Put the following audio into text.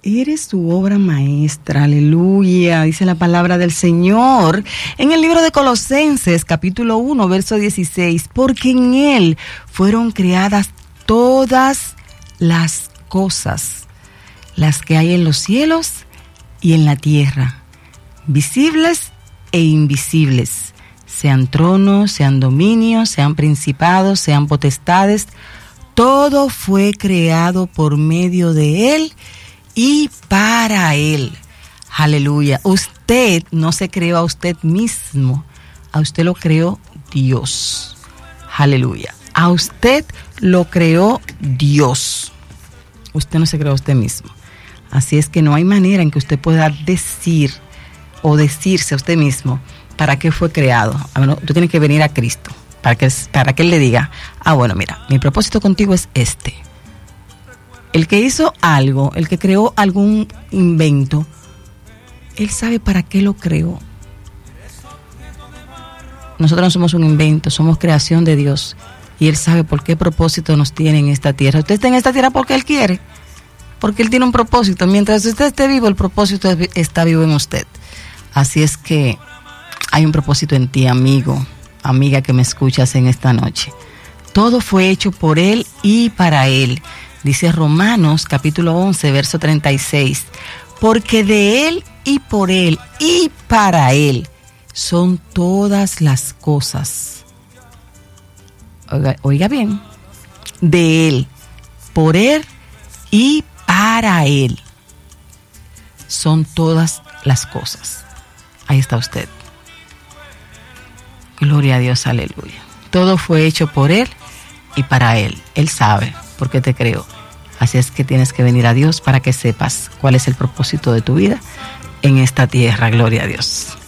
Eres tu obra maestra, aleluya, dice la palabra del Señor en el libro de Colosenses, capítulo 1, verso 16, porque en Él fueron creadas todas las cosas, las que hay en los cielos y en la tierra, visibles e invisibles, sean tronos, sean dominios, sean principados, sean potestades, todo fue creado por medio de Él y para Él. Aleluya. Usted no se creó a usted mismo, a usted lo creó Dios. Aleluya. A usted lo creó Dios. Usted no se creó a usted mismo. Así es que no hay manera en que usted pueda decir o decirse a usted mismo para qué fue creado. Tú tienes que venir a Cristo para que Él le diga, bueno, mira, mi propósito contigo es este. El que hizo algo, el que creó algún invento, Él sabe para qué lo creó. Nosotros no somos un invento, somos creación de Dios. Y Él sabe por qué propósito nos tiene en esta tierra. Usted está en esta tierra porque Él quiere. Porque Él tiene un propósito. Mientras usted esté vivo, el propósito está vivo en usted. Así es que hay un propósito en ti, amigo, amiga que me escuchas en esta noche. Todo fue hecho por Él y para Él. Dice Romanos capítulo 11, verso 36, porque de Él y por Él y para Él son todas las cosas. Oiga bien, de Él, por Él y para Él son todas las cosas. Ahí está usted. Gloria a Dios, aleluya. Todo fue hecho por Él y para Él. Él sabe por qué te creó. Así es que tienes que venir a Dios para que sepas cuál es el propósito de tu vida en esta tierra. Gloria a Dios.